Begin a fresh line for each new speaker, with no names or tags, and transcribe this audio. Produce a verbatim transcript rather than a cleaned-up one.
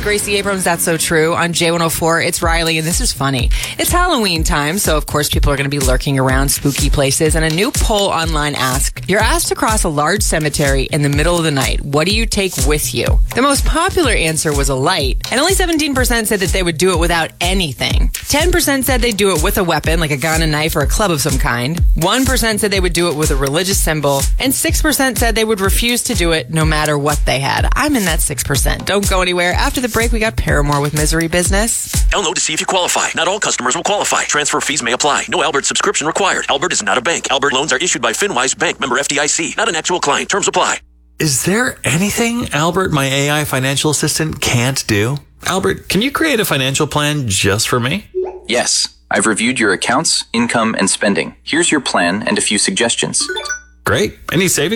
Gracie Abrams, That's So True. On J one oh four, it's Riley, and this is funny. It's Halloween time, so of course people are going to be lurking around spooky places, and a new poll online asks, you're asked to cross a large cemetery in the middle of the night. What do you take with you? The most popular answer was a light, and only seventeen percent said that they would do it without anything. ten percent said they'd do it with a weapon, like a gun, a knife, or a club of some kind. one percent said they would do it with a religious symbol, and six percent said they would refuse to do it no matter what they had. I'm in that six percent. Don't go anywhere. After the break, we got Paramore with Misery Business.
Download to see if you qualify. Not all customers will qualify. Transfer fees may apply. No Albert subscription required. Albert is not a bank. Albert loans are issued by FinWise Bank, member F D I C. Not an actual client. Terms apply.
Is there anything Albert, my A I financial assistant, can't do? Albert, can you create a financial plan just for me?
Yes. I've reviewed your accounts, income, and spending. Here's your plan and a few suggestions.
Great. Any savings?